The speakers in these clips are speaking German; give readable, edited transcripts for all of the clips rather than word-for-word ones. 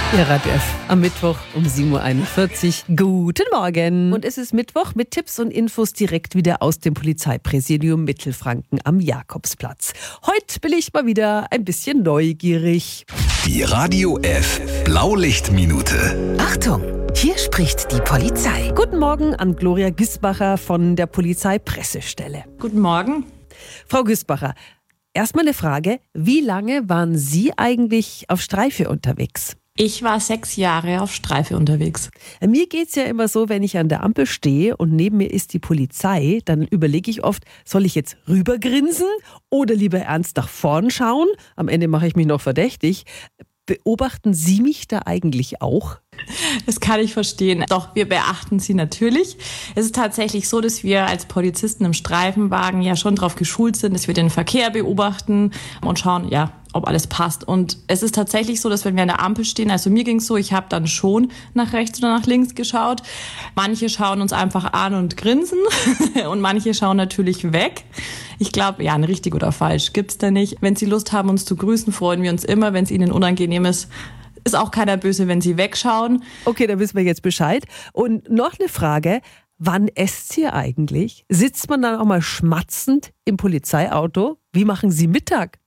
Ja, Radio F am Mittwoch um 7.41 Uhr. Guten Morgen. Und es ist Mittwoch mit Tipps und Infos direkt wieder aus dem Polizeipräsidium Mittelfranken am Jakobsplatz. Heute bin ich mal wieder ein bisschen neugierig. Die Radio F Blaulichtminute. Achtung, hier spricht die Polizei. Guten Morgen an Gloria Güßbacher von der Polizeipressestelle. Guten Morgen. Frau Güßbacher, erstmal eine Frage. Wie lange waren Sie eigentlich auf Streife unterwegs? Ich war 6 Jahre auf Streife unterwegs. Mir geht's ja immer so, wenn ich an der Ampel stehe und neben mir ist die Polizei, dann überlege ich oft, soll ich jetzt rübergrinsen oder lieber ernst nach vorn schauen? Am Ende mache ich mich noch verdächtig. Beobachten Sie mich da eigentlich auch? Das kann ich verstehen. Doch, wir beachten sie natürlich. Es ist tatsächlich so, dass wir als Polizisten im Streifenwagen ja schon darauf geschult sind, dass wir den Verkehr beobachten und schauen, ja, ob alles passt. Und es ist tatsächlich so, dass wenn wir an der Ampel stehen, also mir ging es so, ich habe dann schon nach rechts oder nach links geschaut. Manche schauen uns einfach an und grinsen und manche schauen natürlich weg. Ich glaube, ja, ein richtig oder falsch gibt's da nicht. Wenn Sie Lust haben, uns zu grüßen, freuen wir uns immer. Wenn es Ihnen unangenehm ist auch keiner böse, wenn Sie wegschauen. Okay, dann wissen wir jetzt Bescheid. Und noch eine Frage, wann esst ihr eigentlich? Sitzt man dann auch mal schmatzend im Polizeiauto? Wie machen Sie Mittag?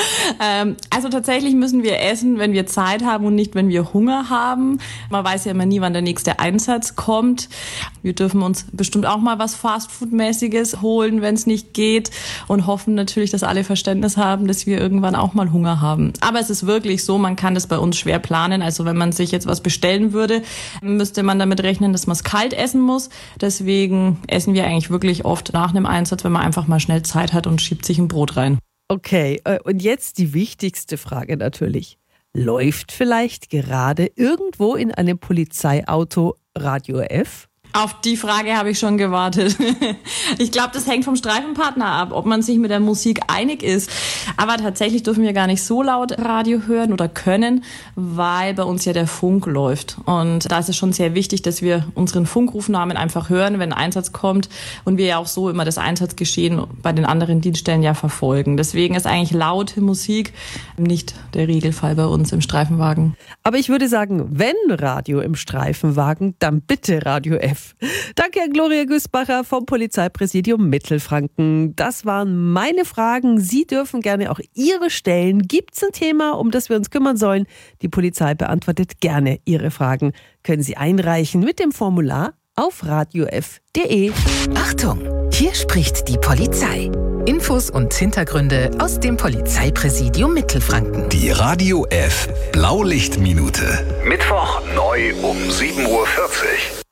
Also tatsächlich müssen wir essen, wenn wir Zeit haben und nicht, wenn wir Hunger haben. Man weiß ja immer nie, wann der nächste Einsatz kommt. Wir dürfen uns bestimmt auch mal was Fastfood-mäßiges holen, wenn es nicht geht, und hoffen natürlich, dass alle Verständnis haben, dass wir irgendwann auch mal Hunger haben. Aber es ist wirklich so, man kann das bei uns schwer planen. Also wenn man sich jetzt was bestellen würde, müsste man damit rechnen, dass man es kalt essen muss. Deswegen essen wir eigentlich wirklich oft nach einem Einsatz, wenn man einfach mal schnell Zeit hat und schiebt sich ein Brot rein. Okay, und jetzt die wichtigste Frage natürlich. Läuft vielleicht gerade irgendwo in einem Polizeiauto Radio F? Auf die Frage habe ich schon gewartet. Ich glaube, das hängt vom Streifenpartner ab, ob man sich mit der Musik einig ist. Aber tatsächlich dürfen wir gar nicht so laut Radio hören oder können, weil bei uns ja der Funk läuft. Und da ist es schon sehr wichtig, dass wir unseren Funkrufnamen einfach hören, wenn ein Einsatz kommt. Und wir ja auch so immer das Einsatzgeschehen bei den anderen Dienststellen ja verfolgen. Deswegen ist eigentlich laute Musik nicht der Regelfall bei uns im Streifenwagen. Aber ich würde sagen, wenn Radio im Streifenwagen, dann bitte Radio F. Danke an Gloria Güßbacher vom Polizeipräsidium Mittelfranken. Das waren meine Fragen. Sie dürfen gerne auch Ihre stellen. Gibt es ein Thema, um das wir uns kümmern sollen? Die Polizei beantwortet gerne Ihre Fragen. Können Sie einreichen mit dem Formular auf radiof.de. Achtung, hier spricht die Polizei. Infos und Hintergründe aus dem Polizeipräsidium Mittelfranken. Die Radio F Blaulichtminute. Mittwoch neu um 7.40 Uhr.